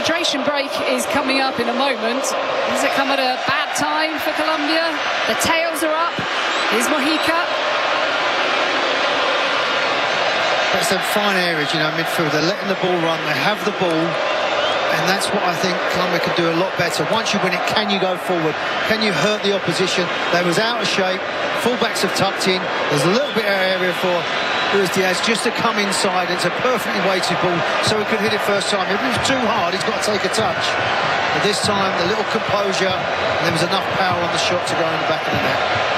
hydration break is coming up in a moment. Does it come at a bad time for Colombia? The tails are up. Here's Mojica. That's some fine areas, midfield. They're letting the ball run. They have the ball. And that's what I think Colombia could do a lot better. Once you win it, can you go forward? Can you hurt the opposition? They was out of shape. Fullbacks have tucked in. There's a little bit of area for Luis Diaz just to come inside. It's a perfectly weighted ball, so he could hit it first time. If it was too hard, he's got to take a touch. But this time, the little composure, and there was enough power on the shot to go in the back of the net.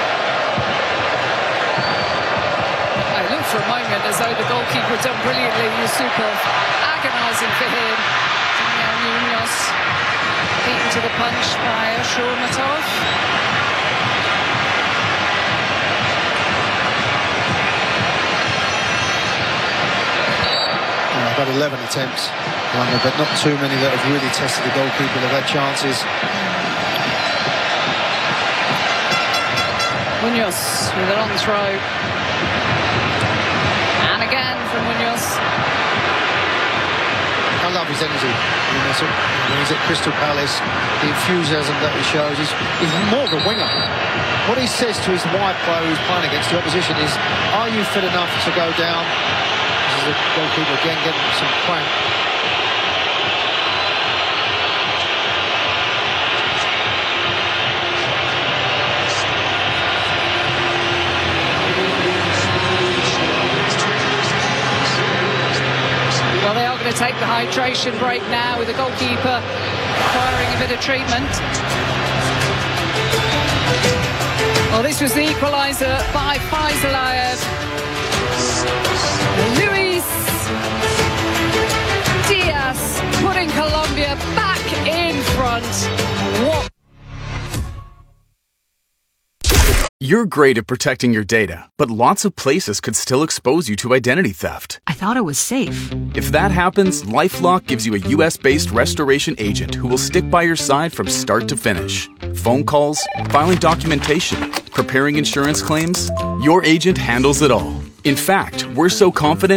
It looked for a moment as though the goalkeeper had done brilliantly. Yusupov agonising for him. Munoz beaten to the punch by Shourmatov. About 11 attempts, but not too many that have really tested the goalkeeper. They've had chances. Munoz with a long throw. And again from Munoz. I love his energy. When he's at Crystal Palace, the enthusiasm that he shows, he's more of a winger. What he says to his wide player who's playing against the opposition is, are you fit enough to go down? This is the goalkeeper again getting some crank. Well, they are going to take the hydration break now with the goalkeeper requiring a bit of treatment. Well, this was the equaliser by Faizalayev. Luis Diaz putting Colombia back in front. What? You're great at protecting your data, but lots of places could still expose you to identity theft. I thought it was safe. If that happens, LifeLock gives you a US-based restoration agent who will stick by your side from start to finish. Phone calls, filing documentation, preparing insurance claims, your agent handles it all. In fact, we're so confident